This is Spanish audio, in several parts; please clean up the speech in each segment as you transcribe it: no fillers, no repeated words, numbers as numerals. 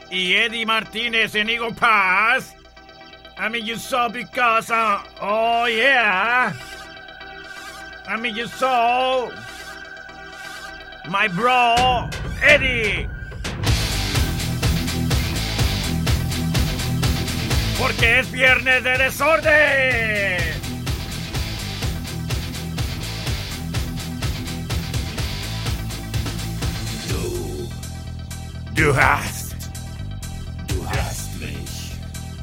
y Eddie Martínez en Eagle Pass. I mean you so because, oh yeah. I mean you so, my bro, Eddie. Porque es viernes de desorden. Du hast mich.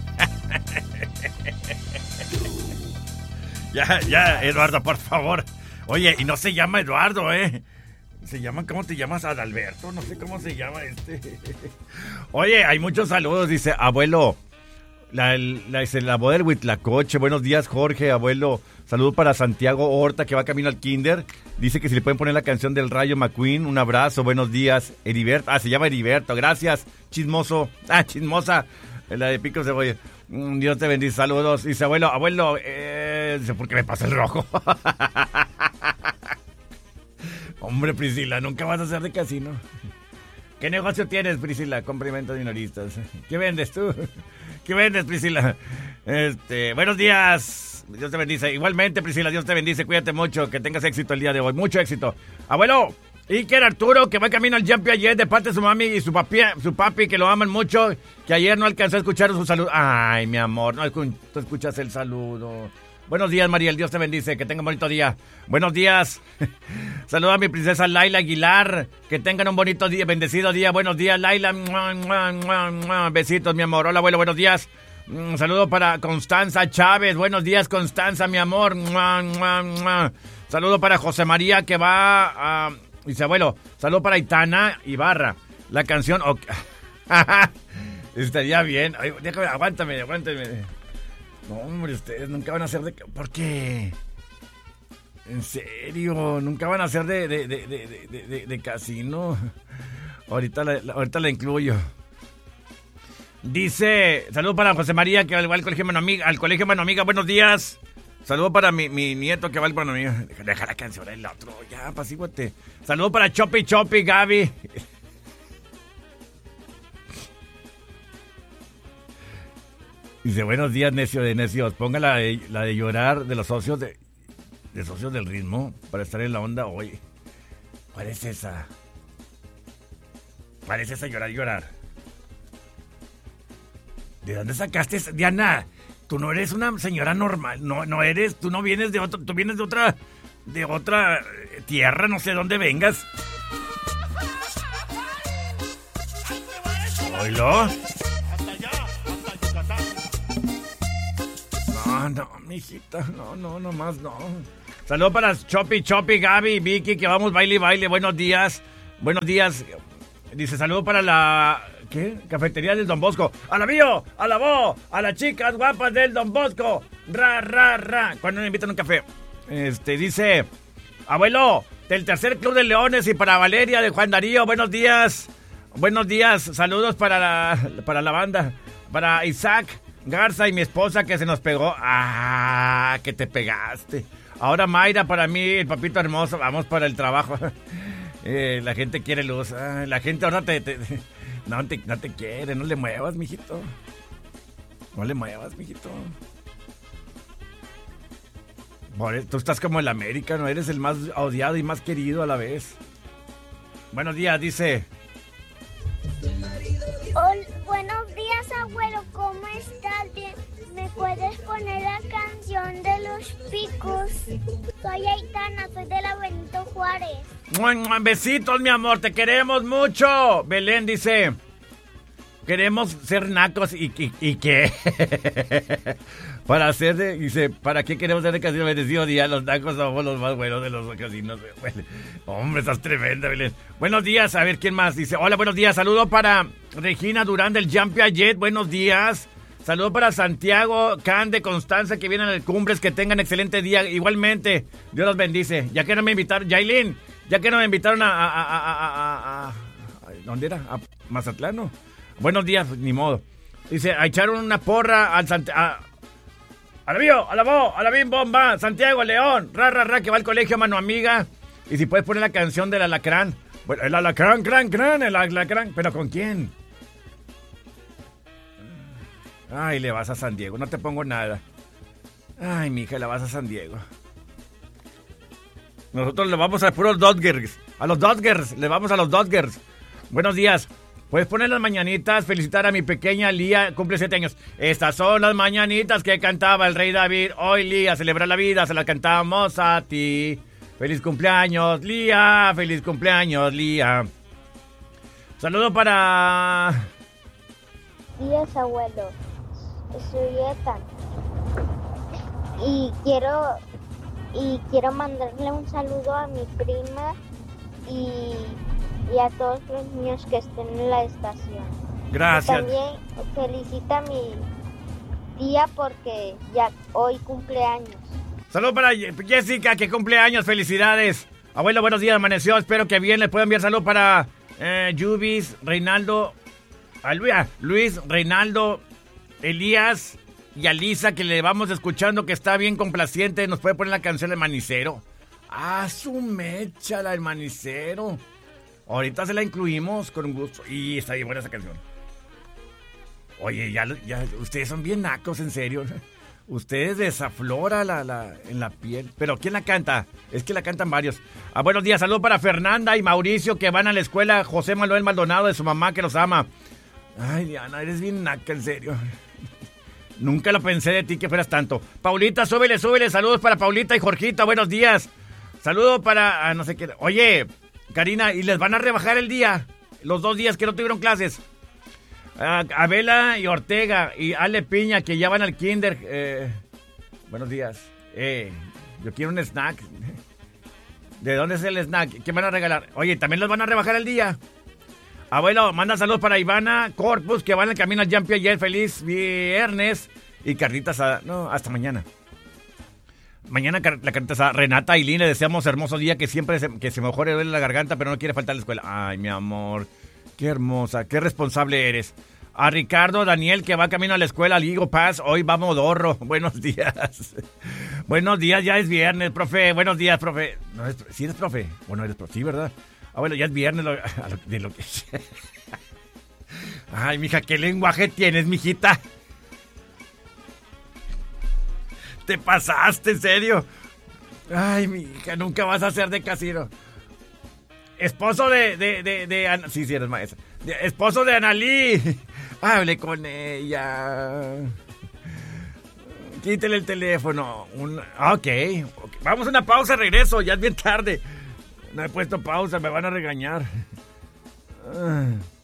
Ya, Eduardo, por favor. Oye, y no se llama Eduardo, Se llama, ¿cómo te llamas? Adalberto, no sé cómo se llama Oye, hay muchos saludos, dice, abuelo. La boda del Huitlacoche. Buenos días, Jorge, abuelo. Saludo para Santiago Horta, que va camino al kinder. Dice que si le pueden poner la canción del Rayo McQueen. Un abrazo, buenos días. Heriberto, se llama Heriberto, gracias. Chismoso, chismosa. La de Pico Cebolla. Dios te bendice, saludos. Dice, abuelo, dice, ¿por qué me pasa el rojo? Hombre, Priscila, nunca vas a hacer de casino. ¿Qué negocio tienes, Priscila? Complementos minoristas. ¿Qué vendes tú? ¿Qué vendes, Priscila? Buenos días. Dios te bendice. Igualmente, Priscila, Dios te bendice. Cuídate mucho, que tengas éxito el día de hoy. Mucho éxito. Abuelo, Iker Arturo, que va camino al Jumpy ayer de parte de su mami y su papi, que lo aman mucho, que ayer no alcanzó a escuchar su saludo. Ay, mi amor, no tú escuchas el saludo. Buenos días, Mariel, Dios te bendice, que tengan un bonito día. Buenos días. Saluda a mi princesa Laila Aguilar, que tengan un bonito día, bendecido día. Buenos días, Laila. Besitos, mi amor. Hola, abuelo, buenos días. Saludo para Constanza Chávez. Buenos días, Constanza, mi amor. Saludo para José María, que va a... Dice, abuelo, saludo para Itana Ibarra. La canción... Estaría bien. Ay, déjame, aguántame. No, hombre, ustedes nunca van a hacer de... ¿Por qué? En serio, nunca van a hacer de casino. Ahorita la incluyo. Dice, saludo para José María, que va al colegio Mano Amiga. Buenos días. Saludo para mi nieto, que va al Mano Amiga. Deja la canción del otro, ya, apacíguate. Saludo para Chopi, Gaby. Dice, buenos días, necio de necios. Ponga la de llorar de los socios de socios del ritmo para estar en la onda hoy. ¿Cuál es esa? ¿Cuál es esa llorar? ¿De dónde sacaste esa? Diana, tú no eres una señora normal. No eres, tú no vienes de otro, tú vienes de otra tierra, no sé dónde vengas. ¿Oílo? No, mijita, no más no. Saludos para Chopi, Gaby, Vicky, que vamos baile. Buenos días. Dice, saludo para la... ¿Qué? Cafetería del Don Bosco. ¡Alabío! ¡Alabó! ¡A las chicas guapas del Don Bosco! ¡Ra! Cuando me invitan a un café. Dice, abuelo, del tercer Club de Leones y para Valeria de Juan Darío, buenos días. Saludos para la banda. Para Isaac Garza y mi esposa, que se nos pegó. Que te pegaste. Ahora Mayra, para mí, el papito hermoso. Vamos para el trabajo. La gente quiere luz. La gente ahora no te quiere. No le muevas, mijito. Tú estás como el América, ¿no? Eres el más odiado y más querido a la vez. Buenos días, dice. Buenos días, abuelo, ¿cómo estás? Bien. ¿Me puedes poner la canción de los Picos? Soy Aitana, soy de la Benito Juárez. Besitos, mi amor, te queremos mucho. Belén dice, queremos ser nacos y ¿qué? Dice, ¿para qué queremos ser de casino? Bendecido día, los nacos somos los más buenos de los casinos. Hombre, estás tremenda, Belén. Buenos días, a ver, ¿quién más? Dice, hola, buenos días, saludo para Regina Durán del Jumpy Jet, buenos días. Saludo para Santiago Can de Constanza, que vienen al Cumbres, que tengan excelente día. Igualmente, Dios los bendice. Ya que no me invitaron, Yailin, a ¿dónde era? A Mazatlán, ¿no? Buenos días, ni modo. Dice, echaron una porra al Alabín Bomba, Santiago León, ra, que va al colegio Mano Amiga. Y si puedes poner la canción del alacrán. Bueno, el alacrán, el alacrán. ¿Pero con quién? Ay, le vas a San Diego, no te pongo nada. Ay, mija, le vas a San Diego. Nosotros le vamos a puros Dodgers. A los Dodgers, le vamos a los Dodgers. Buenos días. ¿Puedes poner las mañanitas? Felicitar a mi pequeña Lía, cumple 7 años. Estas son las mañanitas que cantaba el rey David. Hoy, Lía, celebra la vida, se las cantamos a ti. Feliz cumpleaños, Lía. Feliz cumpleaños, Lía. Saludo para... Días, abuelo. Soy Ethan. Y quiero mandarle un saludo a mi prima y a todos los niños que estén en la estación. Gracias. Y también felicita a mi tía porque ya hoy cumple años. Saludo para Jessica, que cumple años. Felicidades. Abuelo, buenos días, amaneció. Espero que bien. Le puedo enviar saludo para Yubis, Reinaldo, Luis, Reinaldo, Elías y a Lisa, que le vamos escuchando, que está bien complaciente. Nos puede poner la canción del Manicero. Ah, su mecha, la del Manicero. Ahorita se la incluimos con un gusto. Y está bien buena esa canción. Oye, ya ustedes son bien nacos, en serio. Ustedes desaflora en la piel. ¿Pero quién la canta? Es que la cantan varios. Buenos días, saludo para Fernanda y Mauricio, que van a la escuela. José Manuel Maldonado, de su mamá, que los ama. Ay, Diana, eres bien naca, en serio. Nunca lo pensé de ti que fueras tanto. Paulita, súbele. Saludos para Paulita y Jorgita, buenos días. Saludo para... no sé qué... Oye, Karina, ¿y les van a rebajar el día? Los 2 días que no tuvieron clases. Abela y Ortega y Ale Piña, que ya van al kinder. Buenos días. Yo quiero un snack. ¿De dónde es el snack? ¿Qué van a regalar? Oye, ¿también les van a rebajar el día? Abuelo, manda saludos para Ivana Corpus, que van en el camino al Jean Piaget. Feliz viernes. Y carnita asada. No, hasta mañana. Mañana la carnita asada. Renata y Lina, le deseamos hermoso día, que siempre que se mejore, duele la garganta, pero no quiere faltar a la escuela. Ay, mi amor. Qué hermosa, qué responsable eres. A Ricardo Daniel, que va camino a la escuela, Ligo Paz, hoy va modorro. Buenos días. Buenos días, ya es viernes, profe. Buenos días, profe. No, ¿sí eres profe? Bueno, eres profe, sí, ¿verdad? Bueno, ya es viernes de lo que... Ay, mija, ¿qué lenguaje tienes, mijita? Te pasaste, en serio. Ay, mija, nunca vas a ser de casino. Esposo de sí, eres maestra. Esposo de Analí. Hable con ella. Quítele el teléfono. Ok. Vamos a una pausa, regreso. Ya es bien tarde. No he puesto pausa, me van a regañar.